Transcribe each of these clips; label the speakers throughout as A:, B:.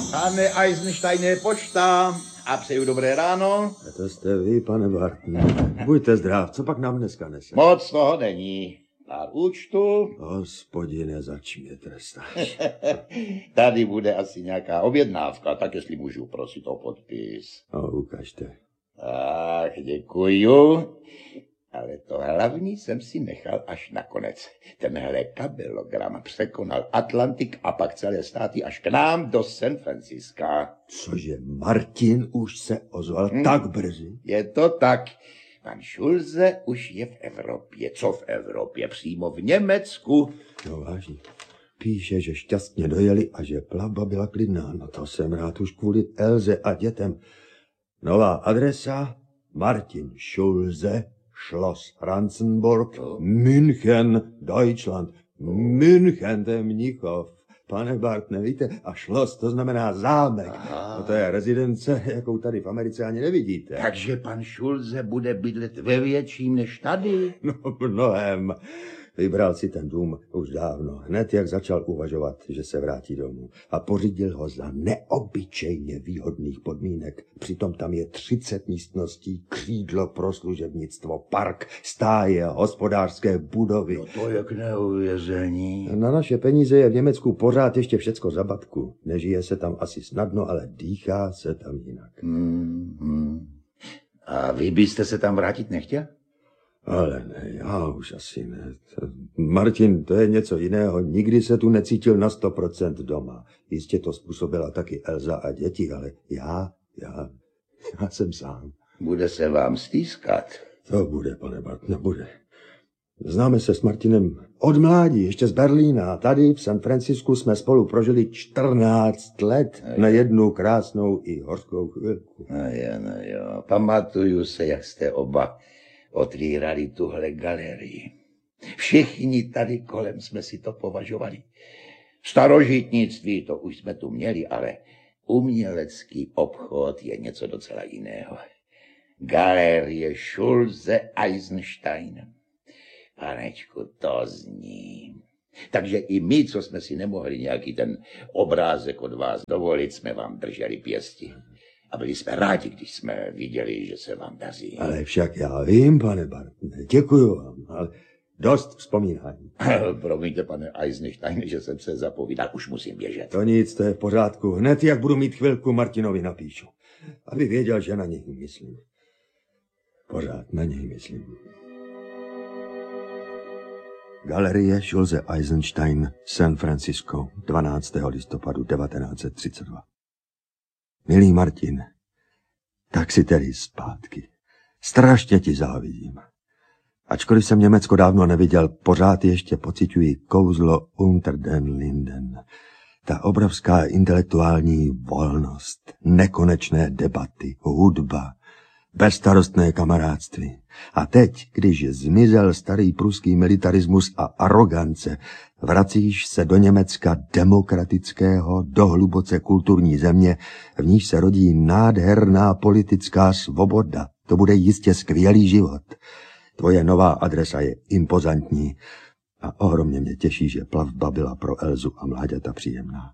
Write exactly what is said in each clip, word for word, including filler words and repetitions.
A: Pane Eisensteine, pošta. A přeju dobré ráno.
B: A to jste vy, pane Bartne. Buďte zdrav, co pak nám dneska nese?
A: Moc toho není. Pár účtu.
B: Hospodine, zač mě trestáš.
A: Tady bude asi nějaká objednávka, tak jestli můžu prosit o podpis.
B: No, ukažte.
A: Tak, děkuju. Ale to hlavní jsem si nechal až nakonec. Tenhle kabelogram překonal Atlantik a pak celé státy až k nám do San Franciska.
B: Cože, Martin už se ozval hmm. tak brzy?
A: Je to tak. Pan Schulze už je v Evropě. Co v Evropě? Přímo v Německu.
B: No vážně. Píše, že šťastně dojeli a že plavba byla klidná. No to jsem rád už kvůli Elze a dětem. Nová adresa Martin Schulze, Schloss Ranzenburg, no. München, Deutschland. München, to je Mnichov. Pane Bartne, víte, a Schloss, to znamená zámek. No to je rezidence, jakou tady v Americe ani nevidíte.
A: Takže pan Schulze bude bydlet ve větším než tady?
B: No mnohem. Vybral si ten dům už dávno, hned jak začal uvažovat, že se vrátí domů. A pořídil ho za neobyčejně výhodných podmínek. Přitom tam je třicet místností, křídlo pro služebnictvo, park, stáje, hospodářské budovy.
A: No to je k neuvěření.
B: Na naše peníze je v Německu pořád ještě všecko za batku. Nežije se tam asi snadno, ale dýchá se tam jinak.
A: Hmm, hmm. A vy byste se tam vrátit nechtěl?
B: Ale ne, já už asi ne. Martin, to je něco jiného. Nikdy se tu necítil na sto procent doma. Jistě to způsobila taky Elza a děti, ale já, já, já jsem sám.
A: Bude se vám stýskat?
B: To bude, pane Bartne, bude. Známe se s Martinem od mládí, ještě z Berlína. Tady v San Francisku jsme spolu prožili čtrnáct let na jednu krásnou i hořkou chvilku.
A: No jo, no jo. Pamatuju se, jak jste oba otvírali tuhle galerii. Všichni tady kolem jsme si to považovali. Starožitnictví, to už jsme tu měli, ale umělecký obchod je něco docela jiného. Galerie Schulze Eisenstein. Panečku, to zní. Takže i my, co jsme si nemohli nějaký ten obrázek od vás dovolit, jsme vám drželi pěsti. A byli jsme rádi, když jsme viděli, že se vám daří.
B: Ale však já vím, pane Bartne, děkuju vám, ale dost vzpomínání.
A: Promiňte, pane Eisenstein, že jsem se zapovídal, už musím běžet.
B: To nic, to je v pořádku. Hned, jak budu mít chvilku, Martinovi napíšu. Aby věděl, že na něj myslím. Pořád na něj myslím. Galerie Schulze Eisenstein, San Francisco, dvanáctého listopadu devatenáct set třicet dva. Milý Martin, tak si tedy zpátky. Strašně ti závidím. Ačkoliv jsem Německo dávno neviděl, pořád ještě pociťuji kouzlo Unter den Linden. Ta obrovská intelektuální volnost, nekonečné debaty, hudba, bezstarostné kamarádství. A teď, když zmizel starý pruský militarismus a arogance, vracíš se do Německa demokratického, do hluboce kulturní země, v níž se rodí nádherná politická svoboda. To bude jistě skvělý život. Tvoje nová adresa je impozantní a ohromně mě těší, že plavba byla pro Elzu a mláďata příjemná.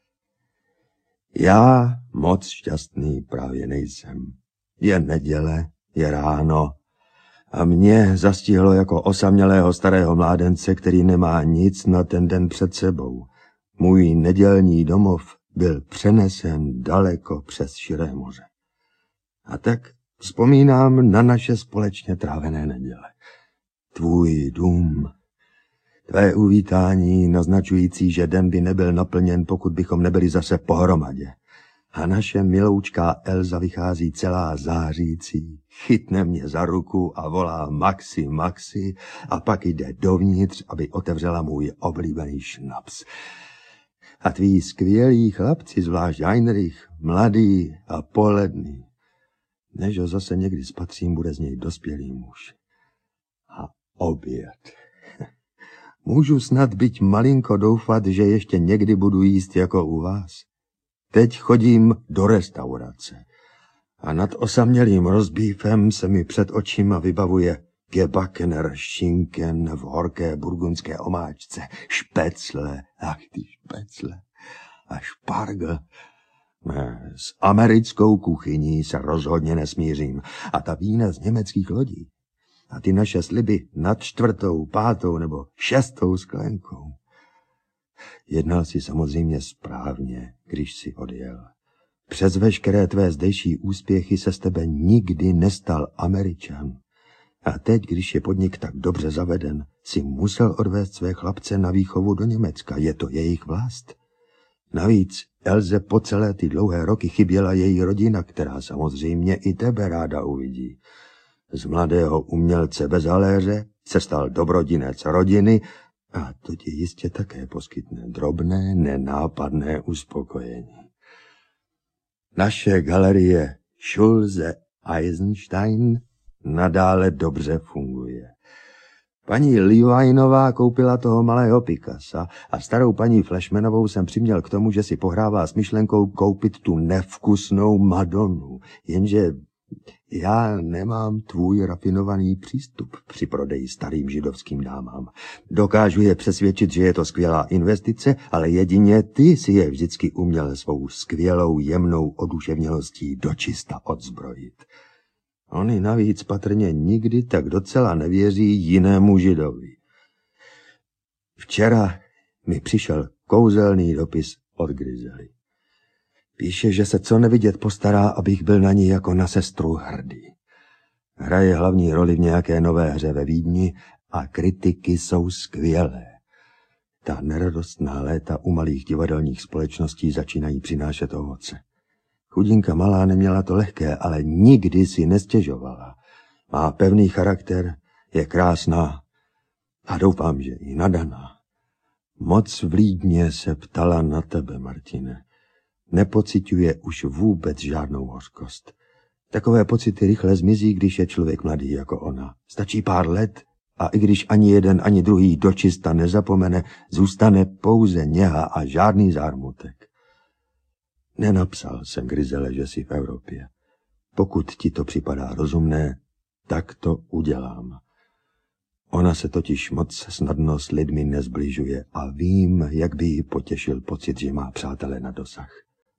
B: Já moc šťastný právě nejsem. Je neděle, je ráno a mě zastihlo jako osamělého starého mládence, který nemá nic na ten den před sebou. Můj nedělní domov byl přenesen daleko přes širé moře. A tak vzpomínám na naše společně trávené neděle. Tvůj dům, tvé uvítání naznačující, že den by nebyl naplněn, pokud bychom nebyli zase pohromadě. A naše miloučká Elza vychází celá zářící, chytne mě za ruku a volá Maxi, Maxi a pak jde dovnitř, aby otevřela můj oblíbený šnaps. A tví skvělí chlapci, zvlášť Heinrich, mladý a poledný. Než ho zase někdy spatřím, bude z něj dospělý muž. A oběd. Můžu snad byť malinko doufat, že ještě někdy budu jíst jako u vás. Teď chodím do restaurace a nad osamělým rozbífem se mi před očima vybavuje gebackener šinken v horké burgundské omáčce, špecle, ach ty špecle, a špargl Ne, s americkou kuchyní se rozhodně nesmířím. A ta vína z německých lodí. A ty naše sliby nad čtvrtou, pátou nebo šestou sklenkou. Jednal si samozřejmě správně, když si odjel. Přes veškeré tvé zdejší úspěchy se z tebe nikdy nestal Američan. A teď, když je podnik tak dobře zaveden, si musel odvést své chlapce na výchovu do Německa. Je to jejich vlast. Navíc Elze po celé ty dlouhé roky chyběla její rodina, která samozřejmě i tebe ráda uvidí. Z mladého umělce bez haléře se stal dobrodinec rodiny a to ti jistě také poskytne drobné, nenápadné uspokojení. Naše galerie Schulze Eisenstein nadále dobře funguje. Paní Levinová koupila toho malého Picassa a starou paní Flashmanovou jsem přiměl k tomu, že si pohrává s myšlenkou koupit tu nevkusnou Madonu, jenže já nemám tvůj rafinovaný přístup při prodeji starým židovským dámám. Dokážu je přesvědčit, že je to skvělá investice, ale jedině ty si je vždycky uměl svou skvělou jemnou oduševnělostí dočista odzbrojit. Oni navíc patrně nikdy tak docela nevěří jinému židovi. Včera mi přišel kouzelný dopis od Grizely. Píše, že se co nevidět postará, abych byl na ní jako na sestru hrdý. Hraje hlavní roli v nějaké nové hře ve Vídni a kritiky jsou skvělé. Ta neradostná léta u malých divadelních společností začínají přinášet ovoce. Chudinka malá neměla to lehké, ale nikdy si nestěžovala. Má pevný charakter, je krásná a doufám, že i nadaná. Moc vlídně se ptala na tebe, Martine. Nepociťuje už vůbec žádnou hořkost. Takové pocity rychle zmizí, když je člověk mladý jako ona. Stačí pár let a i když ani jeden, ani druhý dočista nezapomene, zůstane pouze něha a žádný zármutek. Nenapsal jsem Grizele, že jsi v Evropě. Pokud ti to připadá rozumné, tak to udělám. Ona se totiž moc snadno s lidmi nezbližuje a vím, jak by jí potěšil pocit, že má přátele na dosah.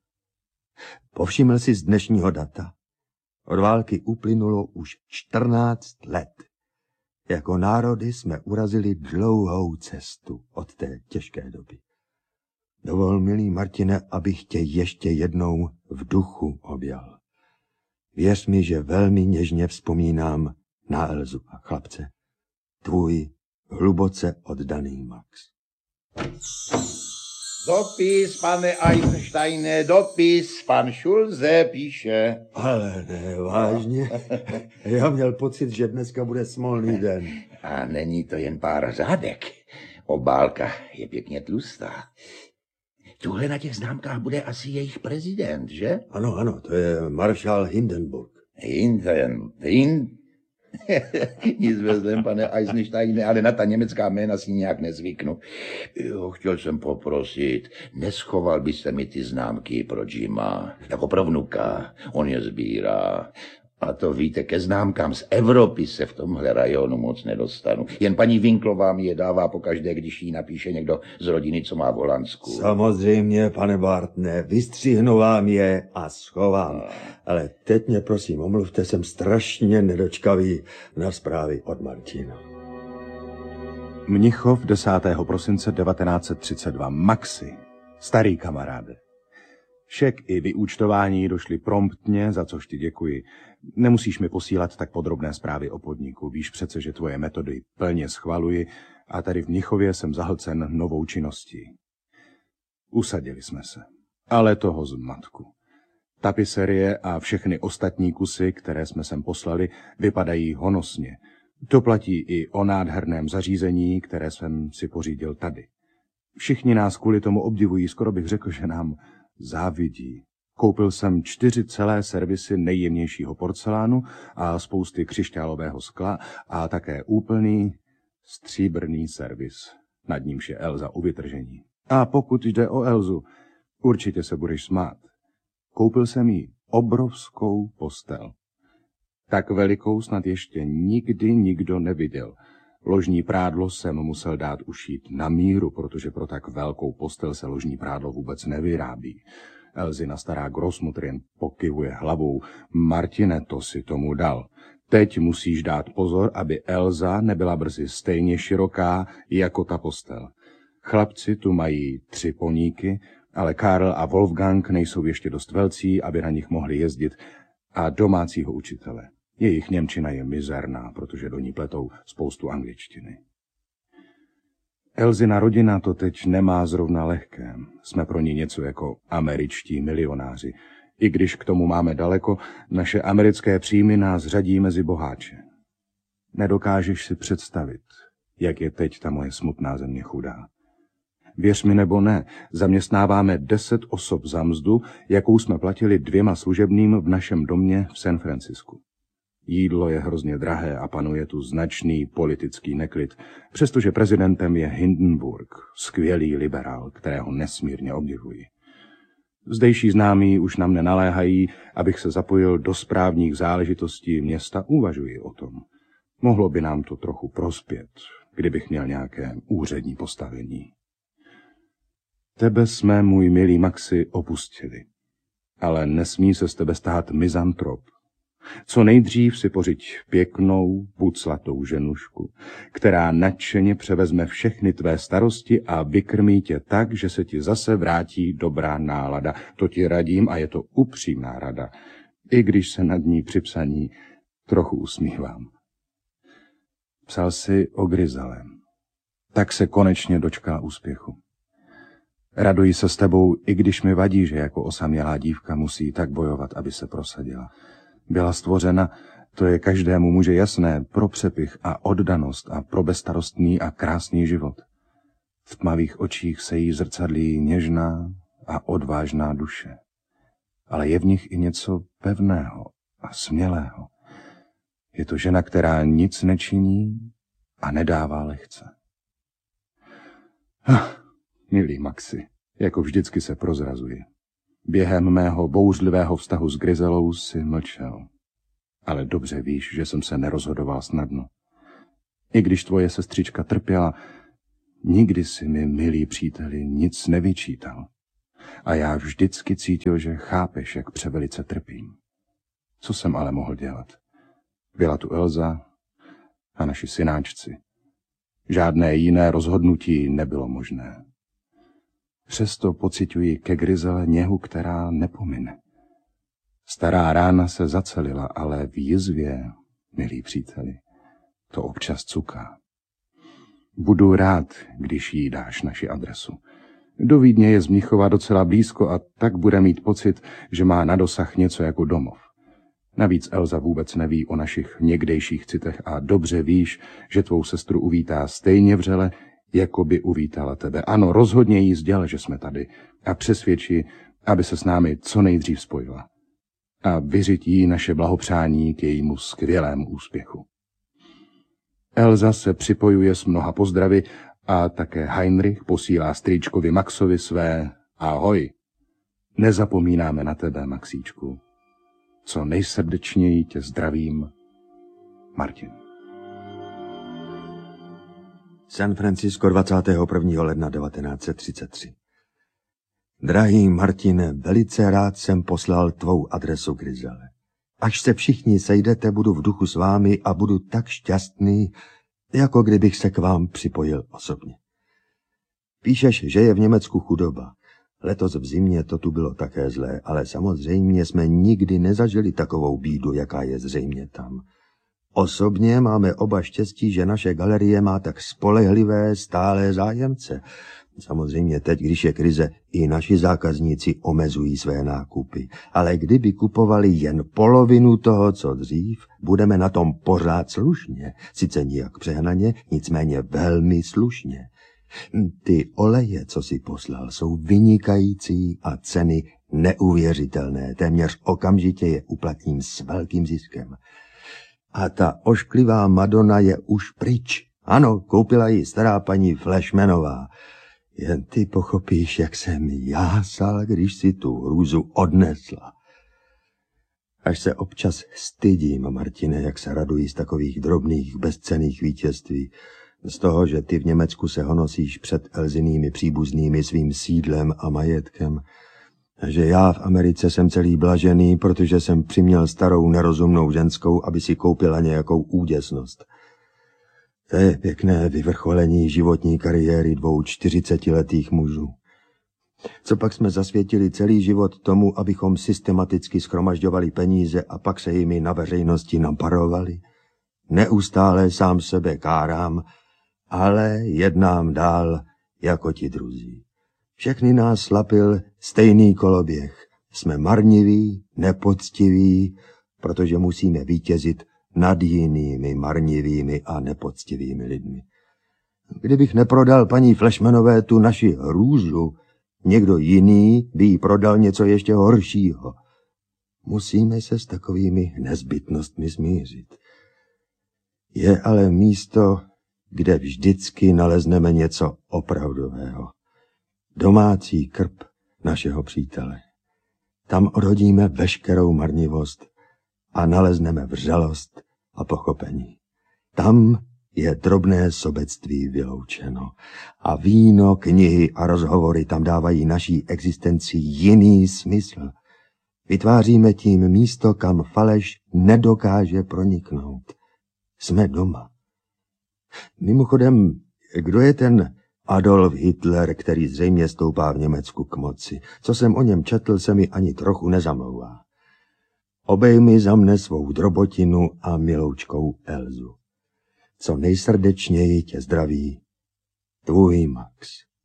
B: Povšiml jsi z dnešního data? Od války uplynulo už čtrnáct let. Jako národy jsme urazili dlouhou cestu od té těžké doby. Dovol, milý Martine, abych tě ještě jednou v duchu objal. Věř mi, že velmi něžně vzpomínám na Elzu a chlapce. Tvůj hluboce oddaný Max.
A: Dopis, pane Eisensteine, dopis, pan Schulze píše.
B: Ale ne, vážně. Já měl pocit, že dneska bude smolný den.
A: A není to jen pár řádek. Obálka je pěkně tlustá. Tuhle na těch známkách bude asi jejich prezident, že?
B: Ano, ano, to je maršál Hindenburg.
A: Hinden, Hind... Nic vezlem, pane Eisensteine, ale na ta německá jména si nějak nezvyknu. Jo, chtěl jsem poprosit, neschoval byste mi ty známky pro Jima, jako pro vnuka, on je sbírá. A to víte, ke známkám z Evropy se v tomhle rajonu moc nedostanu. Jen paní Winklová mi je dává pokaždé, když jí napíše někdo z rodiny, co má v Holandsku.
B: Samozřejmě, pane Bartne, vystřihnu vám je a schovám. A... Ale teď mě prosím omluvte, jsem strašně nedočkavý na zprávy od Martina.
C: Mnichov, desátého prosince devatenáct set třicet dva. Maxi, starý kamaráde. Šek i vyúčtování došly promptně, za což ti děkuji. Nemusíš mi posílat tak podrobné zprávy o podniku. Víš přece, že tvoje metody plně schvaluji a tady v Mnichově jsem zahlcen novou činností. Usadili jsme se. Ale toho zmatku. Tapiserie a všechny ostatní kusy, které jsme sem poslali, vypadají honosně. To platí i o nádherném zařízení, které jsem si pořídil tady. Všichni nás kvůli tomu obdivují, skoro bych řekl, že nám závidí. Koupil jsem čtyři celé servisy nejjemnějšího porcelánu a spousty křišťálového skla a také úplný stříbrný servis, nad nímž je Elza u vytržení. A pokud jde o Elzu, určitě se budeš smát. Koupil jsem jí obrovskou postel. Tak velikou snad ještě nikdy nikdo neviděl. Ložní prádlo jsem musel dát ušít na míru, protože pro tak velkou postel se ložní prádlo vůbec nevyrábí. Elzina stará Grossmutter jen pokyvuje hlavou. Martine, to si tomu dal. Teď musíš dát pozor, aby Elza nebyla brzy stejně široká jako ta postel. Chlapci tu mají tři poníky, ale Karl a Wolfgang nejsou ještě dost velcí, aby na nich mohli jezdit, a domácího učitele. Jejich němčina je mizerná, protože do ní pletou spoustu angličtiny. Elzina rodina to teď nemá zrovna lehké. Jsme pro ní něco jako američtí milionáři. I když k tomu máme daleko, naše americké příjmy nás řadí mezi boháče. Nedokážeš si představit, jak je teď ta moje smutná země chudá. Věř mi nebo ne, zaměstnáváme deset osob za mzdu, jakou jsme platili dvěma služebným v našem domě v San Francisku. Jídlo je hrozně drahé a panuje tu značný politický neklid, přestože prezidentem je Hindenburg, skvělý liberál, kterého nesmírně obdivuji. Zdejší známí už na mne naléhají, abych se zapojil do správních záležitostí města, uvažuji o tom. Mohlo by nám to trochu prospět, kdybych měl nějaké úřední postavení. Tebe jsme, můj milý Maxi, opustili. Ale nesmí se z tebe stát mizantrop. Co nejdřív si pořiď pěknou, puclatou ženušku, která nadšeně převezme všechny tvé starosti a vykrmí tě tak, že se ti zase vrátí dobrá nálada. To ti radím a je to upřímná rada, i když se nad ní při psaní trochu usmívám. Psal si o Grizele. Tak se konečně dočkala úspěchu. Raduji se s tebou, i když mi vadí, že jako osamělá dívka musí tak bojovat, aby se prosadila. Byla stvořena, to je každému muži jasné, pro přepich a oddanost a pro bezstarostný a krásný život. V tmavých očích se jí zrcadlí něžná a odvážná duše. Ale je v nich i něco pevného a smělého. Je to žena, která nic nečiní a nedává lehce. Ach, milý Maxi, jako vždycky se prozrazuji. Během mého bouřlivého vztahu s Grizelou si mlčel. Ale dobře víš, že jsem se nerozhodoval snadno. I když tvoje sestřička trpěla, nikdy si mi, milý příteli, nic nevyčítal. A já vždycky cítil, že chápeš, jak převelice trpím. Co jsem ale mohl dělat? Byla tu Elza a naši synáčci. Žádné jiné rozhodnutí nebylo možné. Přesto pociťuji ke Grizele něhu, která nepomine. Stará rána se zacelila, ale v jizvě, milí příteli, to občas cuká. Budu rád, když jí dáš naši adresu. Do Vídně je z Mnichova docela blízko a tak bude mít pocit, že má na dosah něco jako domov. Navíc Elza vůbec neví o našich někdejších citech a dobře víš, že tvou sestru uvítá stejně vřele, jako by uvítala tebe. Ano, rozhodně jí sděl, že jsme tady a přesvědči, aby se s námi co nejdřív spojila. A vyřiď jí naše blahopřání k jejímu skvělému úspěchu. Elza se připojuje s mnoha pozdravy a také Heinrich posílá strýčkovi Maxovi své ahoj. Nezapomínáme na tebe, Maxíčku. Co nejsrdečněji tě zdravím, Martin.
B: San Francisco dvacátého prvního ledna devatenáct set třicet tři. Drahý Martine, velice rád jsem poslal tvou adresu Grizele. Až se všichni sejdete, budu v duchu s vámi a budu tak šťastný, jako kdybych se k vám připojil osobně. Píšeš, že je v Německu chudoba. Letos v zimě to tu bylo také zlé, ale samozřejmě jsme nikdy nezažili takovou bídu, jaká je zřejmě tam. Osobně máme oba štěstí, že naše galerie má tak spolehlivé, stálé zájemce. Samozřejmě teď, když je krize, i naši zákazníci omezují své nákupy. Ale kdyby kupovali jen polovinu toho, co dřív, budeme na tom pořád slušně. Sice nijak přehnaně, nicméně velmi slušně. Ty oleje, co si poslal, jsou vynikající a ceny neuvěřitelné. Téměř okamžitě je uplatním s velkým ziskem. A ta ošklivá Madonna je už pryč. Ano, koupila ji stará paní Flashmanová. Jen ty pochopíš, jak jsem jásal, když si tu hrůzu odnesla. Až se občas stydím, Martine, jak se radují z takových drobných, bezcenných vítězství. Z toho, že ty v Německu se honosíš před Elzinými příbuznými svým sídlem a majetkem. že já v Americe jsem celý blažený, protože jsem přiměl starou nerozumnou ženskou, aby si koupila nějakou úděsnost. To je pěkné vyvrcholení životní kariéry dvou čtyřicetiletých mužů. Co pak jsme zasvětili celý život tomu, abychom systematicky shromažďovali peníze a pak se jimi na veřejnosti naparovali? Neustále sám sebe kárám, ale jednám dál jako ti druzí. Všechny nás slapil stejný koloběh. Jsme marniví, nepoctiví, protože musíme vítězit nad jinými marnivými a nepoctivými lidmi. Kdybych neprodal paní Flešmanové tu naši hrůzu, někdo jiný by jí prodal něco ještě horšího. Musíme se s takovými nezbytnostmi smířit. Je ale místo, kde vždycky nalezneme něco opravdového. Domácí krb našeho přítele. Tam odhodíme veškerou marnivost a nalezneme vřelost a pochopení. Tam je drobné sobectví vyloučeno a víno, knihy a rozhovory tam dávají naší existenci jiný smysl. Vytváříme tím místo, kam faleš nedokáže proniknout. Jsme doma. Mimochodem, kdo je ten Adolf Hitler, který zřejmě stoupá v Německu k moci? Co jsem o něm četl, se mi ani trochu nezamlouvá. Obejmi za mne svou drobotinu a miloučkou Elzu. Co nejsrdečněji tě zdraví, tvůj Max.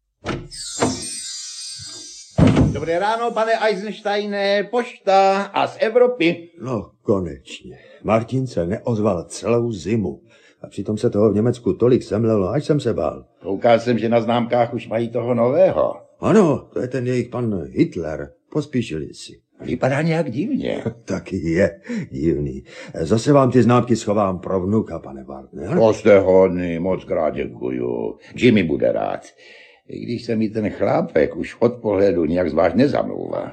A: Dobré ráno, pane Eisensteine, pošta a z Evropy.
B: No, konečně. Martin se neozval celou zimu. A přitom se toho v Německu tolik semlelo, až jsem se bál.
A: Koukal jsem, že na známkách už mají toho nového.
B: Ano, to je ten jejich pan Hitler. Pospíšili si.
A: Vypadá nějak divně.
B: Taky je divný. Zase vám ty známky schovám pro vnuka, pane Wagner.
A: To jste hodný, moc krát děkuju. Jimmy bude rád. I když se mi ten chlápek už od pohledu nějak zvlášť nezamlouvá.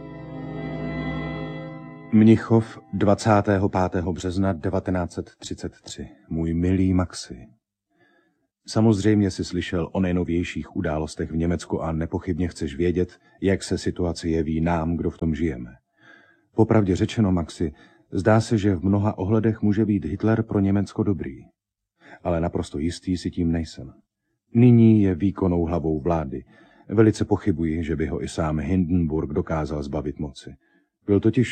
C: Mnichov, dvacátého pátého března devatenáct set třicet tři. Můj milý Maxi. Samozřejmě jsi slyšel o nejnovějších událostech v Německu a nepochybně chceš vědět, jak se situace jeví nám, kdo v tom žijeme. Popravdě řečeno, Maxi, zdá se, že v mnoha ohledech může být Hitler pro Německo dobrý. Ale naprosto jistý si tím nejsem. Nyní je výkonnou hlavou vlády. Velice pochybuji, že by ho i sám Hindenburg dokázal zbavit moci. Byl totiž